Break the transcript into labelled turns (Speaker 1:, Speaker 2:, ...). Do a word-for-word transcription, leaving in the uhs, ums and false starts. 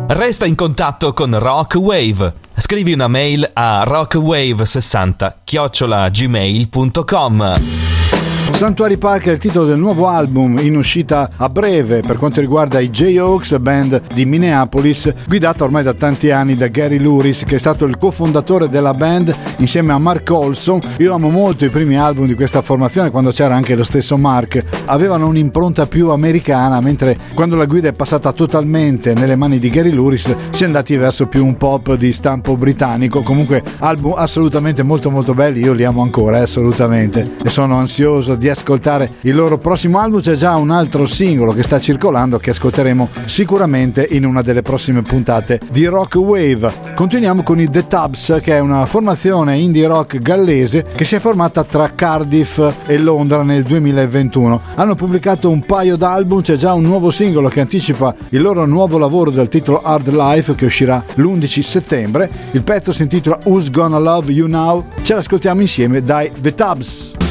Speaker 1: Resta in contatto con Rock Wave. Scrivi una mail a rockwave sessanta chiocciola gmail punto com.
Speaker 2: Sanctuary Park è il titolo del nuovo album in uscita a breve per quanto riguarda i Jayhawks, band di Minneapolis guidata ormai da tanti anni da Gary Louris, che è stato il cofondatore della band insieme a Mark Olson. Io amo molto i primi album di questa formazione, quando c'era anche lo stesso Mark. Avevano un'impronta più americana, mentre quando la guida è passata totalmente nelle mani di Gary Louris si è andati verso più un pop di stampo britannico. Comunque album assolutamente molto molto belli, io li amo ancora eh, assolutamente, e sono ansioso di ascoltare il loro prossimo album. C'è già un altro singolo che sta circolando che ascolteremo sicuramente in una delle prossime puntate di Rock Wave. Continuiamo con i The Tubs, che è una formazione indie rock gallese che si è formata tra Cardiff e Londra nel duemilaventuno. Hanno pubblicato un paio d'album, c'è già un nuovo singolo che anticipa il loro nuovo lavoro dal titolo Hard Life, che uscirà l'undici settembre. Il pezzo si intitola Who's Gonna Love You Now. Ce l'ascoltiamo insieme dai The Tubs.